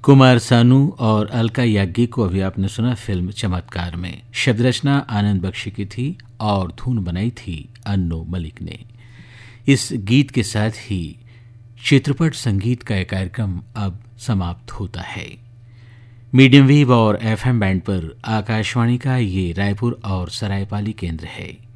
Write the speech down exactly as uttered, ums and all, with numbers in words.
कुमार सानू और अलका याग्निक को अभी आपने सुना फिल्म चमत्कार में। शब्द रचना आनंद बख्शी की थी और धुन बनाई थी अन्नो मलिक ने। इस गीत के साथ ही चित्रपट संगीत का यह कार्यक्रम अब समाप्त होता है। मीडियम वेव और एफएम बैंड पर आकाशवाणी का ये रायपुर और सरायपाली केंद्र है।